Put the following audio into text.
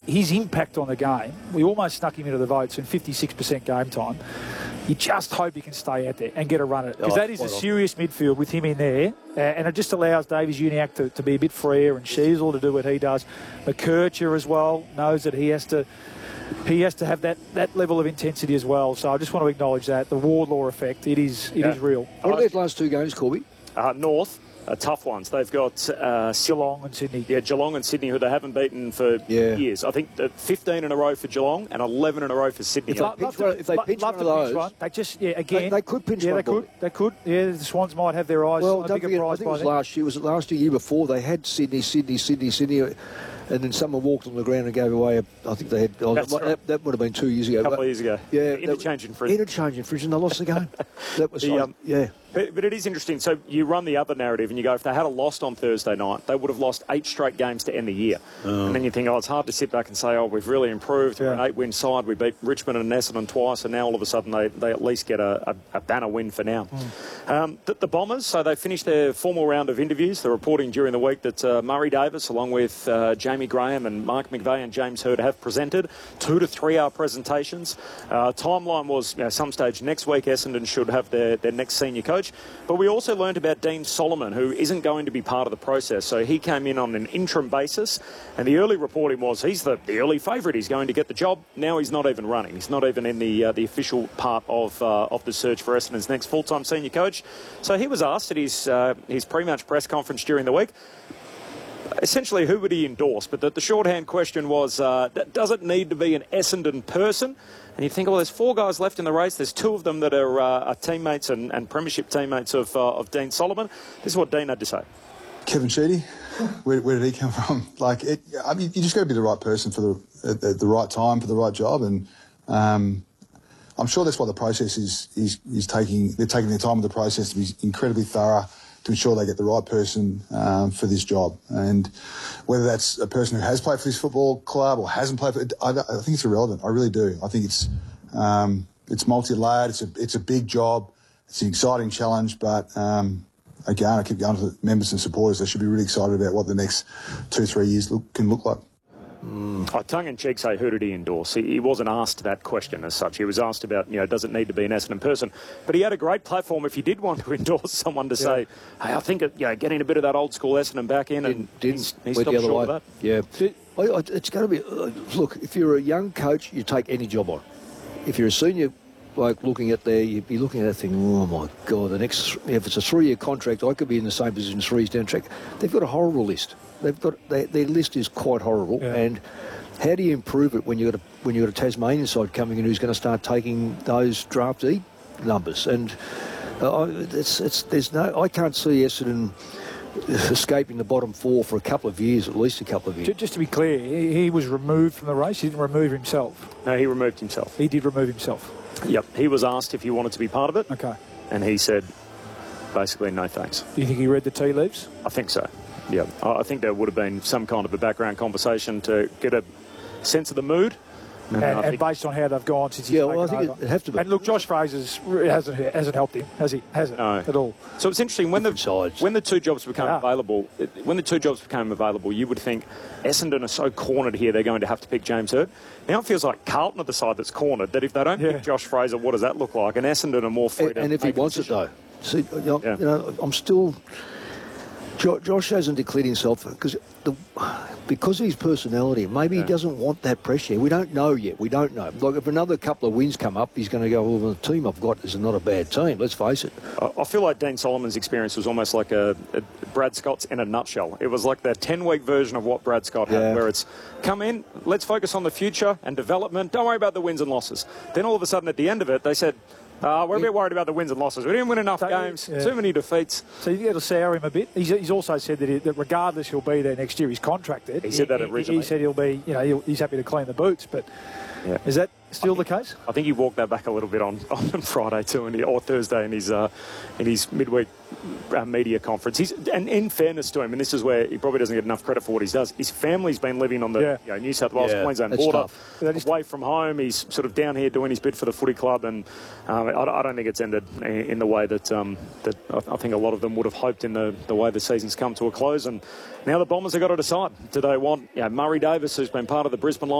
his impact on the game, we almost snuck him into the votes in 56% game time. You just hope he can stay out there and get a run at it. Because that is a serious midfield with him in there. And it just allows Davies-Uniacke to be a bit freer and Sheasel to do what he does. McKercher as well knows that he has to have that level of intensity as well. So I just want to acknowledge that. The Wardlaw effect, it is real. What are these last two games, Corby? North. Tough ones. They've got Geelong and Sydney. Yeah, Geelong and Sydney, who they haven't beaten for years. I think 15 in a row for Geelong and 11 in a row for Sydney. If they pinch one of those, they just again they could pinch one. They could. Yeah, the Swans might have their eyes on a bigger prize. I think it was last year. Was it last year before? They had Sydney. And then someone walked on the ground and gave away. I think they had. That would have been 2 years ago. A couple of years ago. Yeah, interchange in Frisbee. And they lost the game. That was But it is interesting. So you run the other narrative and you go, if they had a lost on Thursday night, they would have lost 8 straight games to end the year. And then you think, it's hard to sit back and say, we've really improved. We're an 8-win side. We beat Richmond and Essendon twice, and now all of a sudden they at least get a banner win for now. The Bombers, so they finished their formal round of interviews. They're reporting during the week that Murray Davis, along with Jamie Graham and Mark McVeigh and James Hird, have presented 2 to 3 hour presentations. Timeline was some stage next week. Essendon should have their next senior coach. But we also learned about Dean Solomon, who isn't going to be part of the process. So he came in on an interim basis, and the early reporting was he's the early favourite. He's going to get the job. Now he's not even running. He's not even in the official part of the search for Essendon's next full-time senior coach. So he was asked at his pre-match press conference during the week, essentially, who would he endorse? But the shorthand question was, does it need to be an Essendon person? And you think, there's 4 guys left in the race. There's 2 of them that are teammates and premiership teammates of Dean Solomon. This is what Dean had to say. Kevin Sheedy, where did he come from? You just got to be the right person for the right time for the right job, and I'm sure that's why the process is taking. They're taking their time with the process to be incredibly thorough, to ensure they get the right person for this job. And whether that's a person who has played for this football club or hasn't played for it, I think it's irrelevant. I really do. I think it's multi-layered. It's a big job. It's an exciting challenge. But, again, I keep going to the members and supporters. They should be really excited about what the next 2-3 years can look like. Tongue-in-cheek say, who did he endorse? He wasn't asked that question as such. He was asked about, does it need to be an Essendon person? But he had a great platform if he did want to endorse someone to say, hey, I think getting a bit of that old school Essendon back in, and he's stopped short of that. Yeah. It's going to be, look, if you're a young coach, you take any job on. If you're a senior looking at there, you'd be looking at that thing, oh my God, if it's a 3-year contract, I could be in the same position 3 years down the track. They've got a horrible list. Their list is quite horrible, and how do you improve it when you've got a Tasmanian side coming in who's going to start taking those draftee numbers? And I can't see Essendon escaping the bottom 4 for at least a couple of years. Just to be clear, he was removed from the race. He didn't remove himself. No, he removed himself. He did remove himself. Yep. He was asked if he wanted to be part of it. Okay. And he said, basically, no thanks. Do you think he read the tea leaves? I think so. Yeah, I think there would have been some kind of a background conversation to get a sense of the mood. And based on how they've gone since he's taken over. I think it'd have to be. And look, Josh Fraser's hasn't helped him, has he? Hasn't at all. So it's interesting when the 2 jobs became available. When the 2 jobs became available, you would think Essendon are so cornered here they're going to have to pick James Hird. Now it feels like Carlton are the side that's cornered. That if they don't pick Josh Fraser, what does that look like? And Essendon are more free. And if he wants it though, see, I'm still. Josh hasn't declared himself because of his personality. Maybe he doesn't want that pressure. We don't know yet. We don't know. Like if another couple of wins come up, he's going to go, well, the team I've got is not a bad team. Let's face it. I feel like Dean Solomon's experience was almost like a Brad Scott's in a nutshell. It was like the 10-week version of what Brad Scott had, where it's come in, let's focus on the future and development. Don't worry about the wins and losses. Then all of a sudden at the end of it, they said, we're a bit worried about the wins and losses. We didn't win enough games, too many defeats. So you think it'll sour him a bit? He's also said that regardless he'll be there next year, he's contracted. He said that originally. He said he'll be, he's happy to clean the boots. But is that still the case? I think he walked that back a little bit on Friday too, or Thursday in his midweek media conference. And in fairness to him, and this is where he probably doesn't get enough credit for what he does, his family's been living on the New South Wales Queensland border, away from home. He's sort of down here doing his bit for the footy club, and I don't think it's ended in the way that I think a lot of them would have hoped in the way the season's come to a close. And now the Bombers have got to decide: do they want Murray Davis, who's been part of the Brisbane Lions